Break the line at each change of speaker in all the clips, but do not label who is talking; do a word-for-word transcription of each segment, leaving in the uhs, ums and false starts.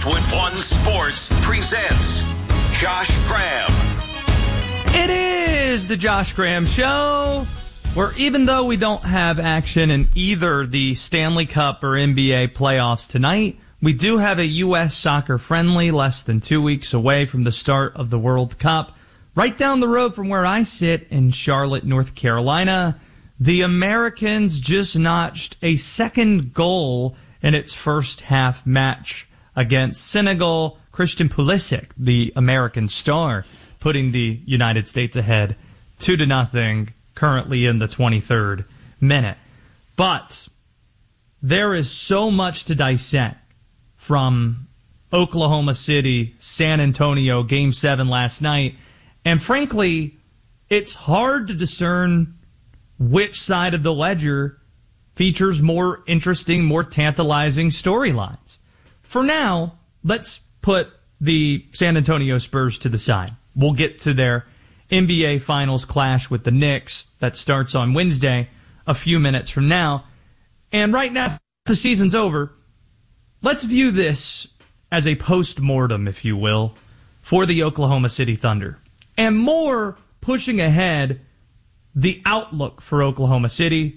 Just Win One Sports presents Josh Graham.
It is the Josh Graham Show, where even though we don't have action in either the Stanley Cup or N B A playoffs tonight, we do have a U S soccer friendly less than two weeks away from the start of the World Cup. Right down the road from where I sit in Charlotte, North Carolina, the Americans just notched a second goal in its first half match against Senegal. Christian Pulisic, the American star, putting the United States ahead two to nothing, currently in the twenty-third minute. But there is so much to dissect from Oklahoma City, San Antonio, Game seven last night. And frankly, it's hard to discern which side of the ledger features more interesting, more tantalizing storylines. For now, let's put the San Antonio Spurs to the side. We'll get to their N B A Finals clash with the Knicks that starts on Wednesday, a few minutes from now. And right now, the season's over. Let's view this as a post-mortem, if you will, for the Oklahoma City Thunder. And more pushing ahead the outlook for Oklahoma City.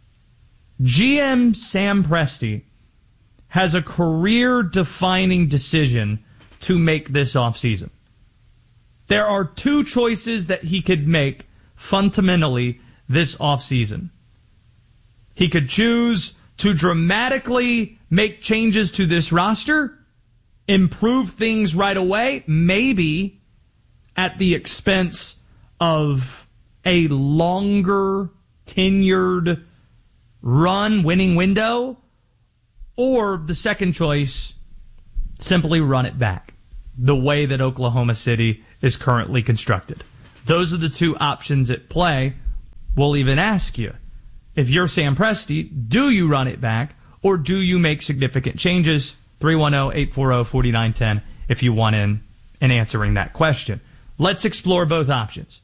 G M Sam Presti has a career-defining decision to make this offseason. There are two choices that he could make fundamentally this offseason. He could choose to dramatically make changes to this roster, improve things right away, maybe at the expense of a longer tenured run winning window, or the second choice, simply run it back the way that Oklahoma City is currently constructed. Those are the two options at play. We'll even ask you, if you're Sam Presti, do you run it back or do you make significant changes? three one zero, eight four zero, four nine one zero if you want in and answering that question. Let's explore both options.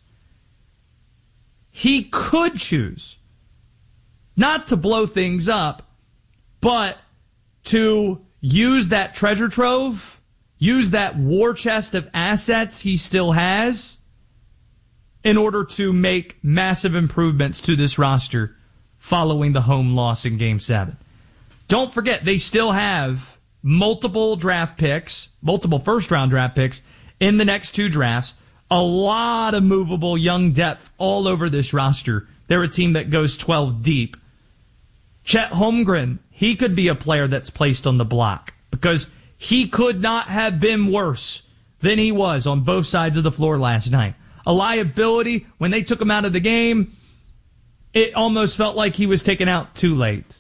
He could choose not to blow things up, but to use that treasure trove, use that war chest of assets he still has in order to make massive improvements to this roster following the home loss in Game seven. Don't forget, they still have multiple draft picks, multiple first-round draft picks in the next two drafts, a lot of movable young depth all over this roster. They're a team that goes twelve deep. Chet Holmgren, he could be a player that's placed on the block because he could not have been worse than he was on both sides of the floor last night. A liability, when they took him out of the game, it almost felt like he was taken out too late.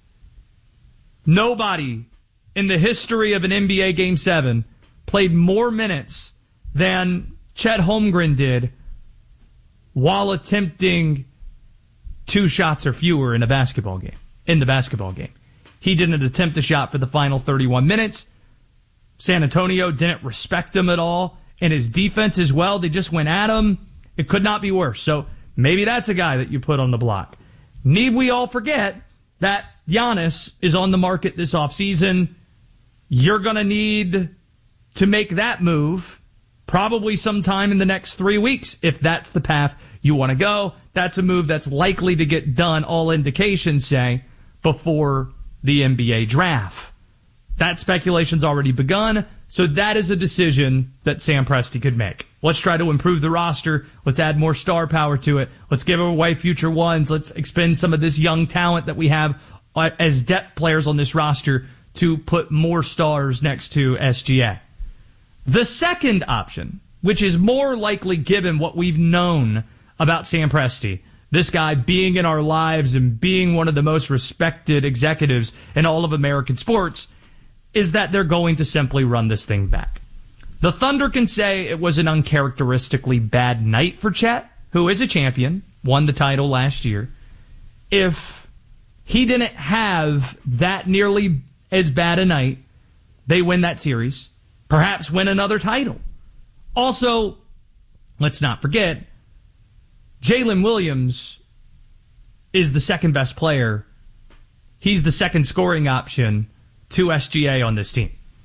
Nobody in the history of an N B A Game seven played more minutes than Chet Holmgren did while attempting two shots or fewer in a basketball game. In the basketball game. He didn't attempt a shot for the final thirty-one minutes. San Antonio didn't respect him at all. And his defense as well, they just went at him. It could not be worse. So maybe that's a guy that you put on the block. Need we all forget that Giannis is on the market this offseason? You're going to need to make that move probably sometime in the next three weeks if that's the path you want to go. That's a move that's likely to get done, all indications say, before the N B A draft. That speculation's already begun, so that is a decision that Sam Presti could make. Let's try to improve the roster. Let's add more star power to it. Let's give away future ones. Let's expend some of this young talent that we have as depth players on this roster to put more stars next to S G A. The second option, which is more likely given what we've known about Sam Presti, this guy being in our lives and being one of the most respected executives in all of American sports, is that they're going to simply run this thing back. The Thunder can say it was an uncharacteristically bad night for Chet, who is a champion, won the title last year. If he didn't have that nearly as bad a night, they win that series, perhaps win another title. Also, let's not forget, Jalen Williams is the second best player. He's the second scoring option to S G A on this team.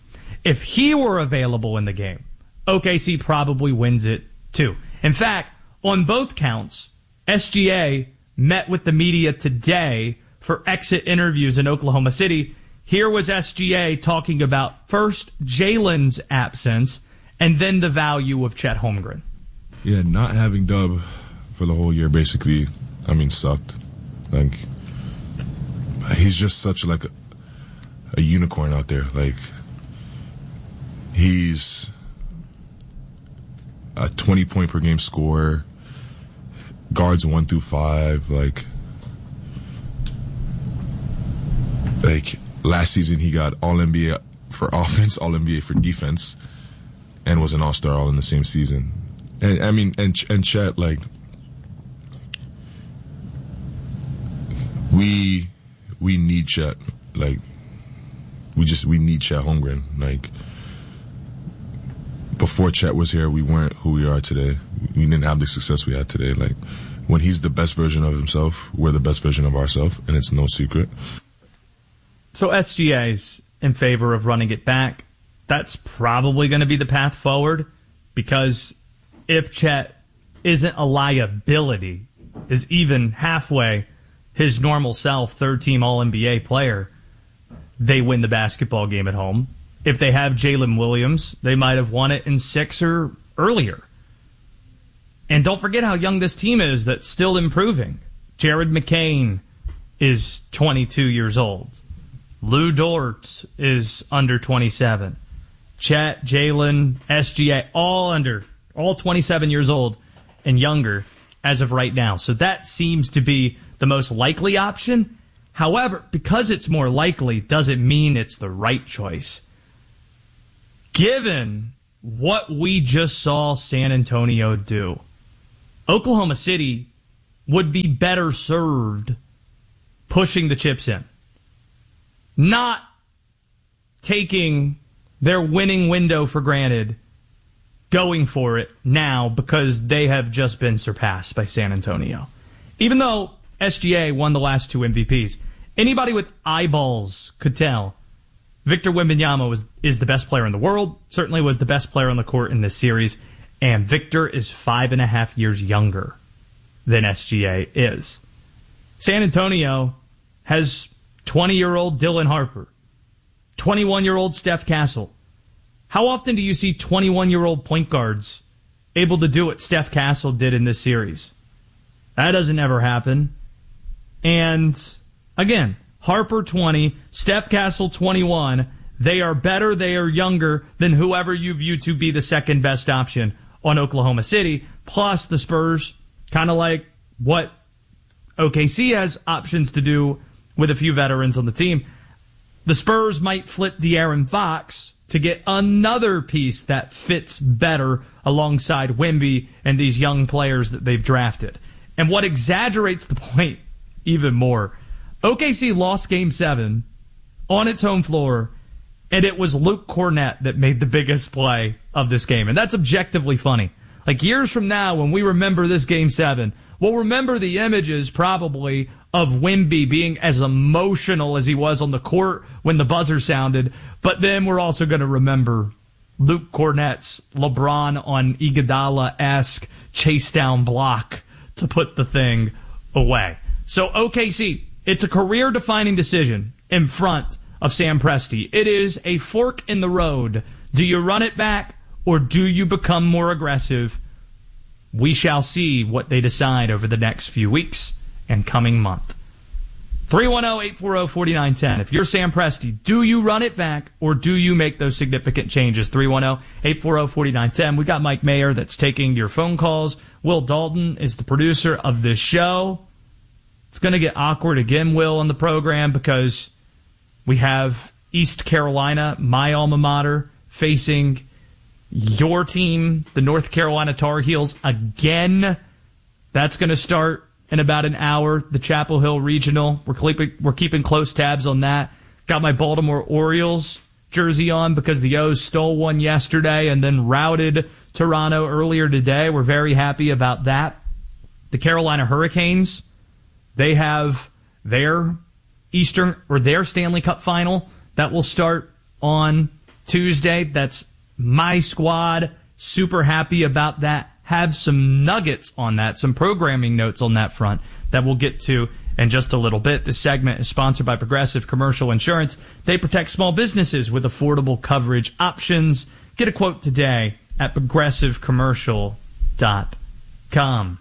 if he were available in the game, O K C probably wins it too. In fact, on both counts, S G A met with the media today for exit interviews in Oklahoma City. Here was S G A talking about first Jalen's absence and then the value of Chet Holmgren.
Yeah, not having Dub for the whole year basically, I mean, sucked. Like, he's just such like a, a unicorn out there. Like, he's a twenty point per game scorer, guards one through five. Like, like last season he got All N B A for offense, All N B A for defense, and was an All-Star all in the same season. And I mean, and and Chet, like, we we need Chet. Like, we just we need Chet Holmgren. Like, before Chet was here, we weren't who we are today. We didn't have the success we had today. Like, when he's the best version of himself, we're the best version of ourselves, and it's no secret.
So S G A's in favor of running it back. That's probably going to be the path forward, because if Chet isn't a liability, is even halfway his normal self, third-team All N B A player, they win the basketball game at home. If they have Jalen Williams, they might have won it in six or earlier. And don't forget how young this team is that's still improving. Jared McCain is twenty-two years old. Lou Dort is under twenty-seven. Chet, Jalen, S G A, all under, all twenty-seven years old and younger as of right now. So that seems to be the most likely option. However, because it's more likely doesn't mean it's the right choice. Given what we just saw San Antonio do, Oklahoma City would be better served pushing the chips in, not taking their winning window for granted, going for it now because they have just been surpassed by San Antonio. Even though S G A won the last two M V Ps, anybody with eyeballs could tell Victor Wembanyama was, is the best player in the world, certainly was the best player on the court in this series, and Victor is five and a half years younger than S G A is. San Antonio has twenty-year-old Dylan Harper, twenty-one-year-old Steph Castle. How often do you see twenty-one-year-old point guards able to do what Steph Castle did in this series? That doesn't ever happen. And, again, Harper twenty, Steph Castle twenty-one. They are better, they are younger than whoever you view to be the second best option on Oklahoma City. Plus the Spurs, kind of like what O K C has options to do with a few veterans on the team. The Spurs might flip De'Aaron Fox to get another piece that fits better alongside Wemby and these young players that they've drafted. And what exaggerates the point even more, O K C lost Game seven on its home floor, and it was Luke Cornett that made the biggest play of this game. And that's objectively funny. Like, years from now, when we remember this Game seven, we'll remember the images probably of Wemby being as emotional as he was on the court when the buzzer sounded, but then we're also going to remember Luke Cornett's LeBron on Iguodala-esque chase down block to put the thing away. So O K C, it's a career-defining decision in front of Sam Presti. It is a fork in the road. Do you run it back or do you become more aggressive? We shall see what they decide over the next few weeks and coming month. three one zero, eight four zero, four nine one zero. If you're Sam Presti, do you run it back or do you make those significant changes? three one zero, eight four zero, four nine one zero. We got Mike Mayer that's taking your phone calls. Will Dalton is the producer of this show. It's going to get awkward again, Will, on the program because we have East Carolina, my alma mater, facing your team, the North Carolina Tar Heels, again. That's going to start in about an hour, the Chapel Hill Regional. We're keeping, we're keeping close tabs on that. Got my Baltimore Orioles jersey on because the O's stole one yesterday and then routed Toronto earlier today. We're very happy about that. The Carolina Hurricanes, they have their Eastern or their Stanley Cup final that will start on Tuesday. That's my squad. Super happy about that. Have some nuggets on that, some programming notes on that front that we'll get to in just a little bit. This segment is sponsored by Progressive Commercial Insurance. They protect small businesses with affordable coverage options. Get a quote today at progressive commercial dot com.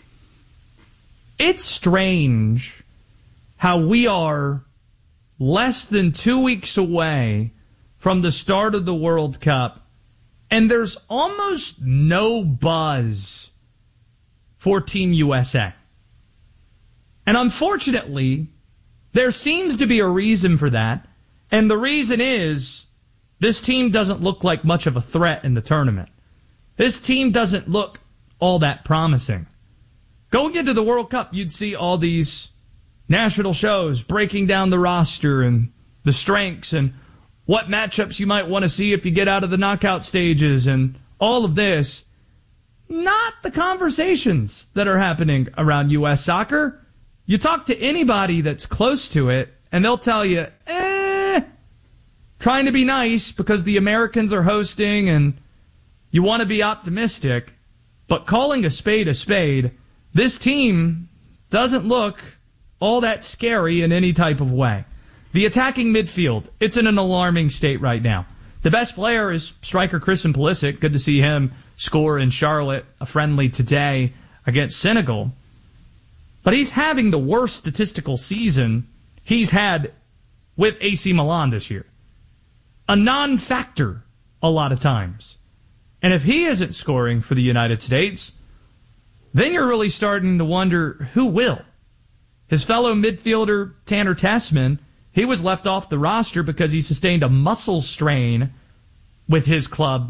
It's strange how we are less than two weeks away from the start of the World Cup, and there's almost no buzz for Team U S A. And unfortunately, there seems to be a reason for that, and the reason is this team doesn't look like much of a threat in the tournament. This team doesn't look all that promising. Going into the World Cup, you'd see all these national shows breaking down the roster and the strengths and what matchups you might want to see if you get out of the knockout stages and all of this. Not the conversations that are happening around U S soccer. You talk to anybody that's close to it, and they'll tell you, eh, trying to be nice because the Americans are hosting and you want to be optimistic, but calling a spade a spade, this team doesn't look all that scary in any type of way. The attacking midfield, it's in an alarming state right now. The best player is striker Christian Pulisic. Good to see him score in Charlotte, a friendly today against Senegal. But he's having the worst statistical season he's had with A C Milan this year. A non-factor a lot of times. And if he isn't scoring for the United States, then you're really starting to wonder who will. His fellow midfielder, Tanner Tessman, he was left off the roster because he sustained a muscle strain with his club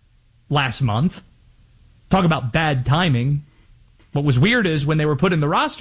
last month. Talk about bad timing. What was weird is when they were put in the roster,